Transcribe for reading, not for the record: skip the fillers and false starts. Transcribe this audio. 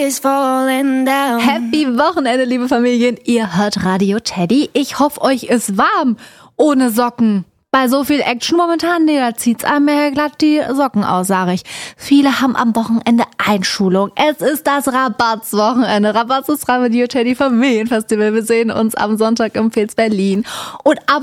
Happy Wochenende, liebe Familien. Ihr hört Radio Teddy. Ich hoffe, euch ist warm. Ohne Socken. Bei so viel Action momentan, da zieht's einem ja glatt die Socken aus, sag ich. Viele haben am Wochenende Einschulung. Es ist das Rabatz-Wochenende. Rabatz ist Radio Teddy Familienfestival. Wir sehen uns am Sonntag im Pils Berlin. Und ab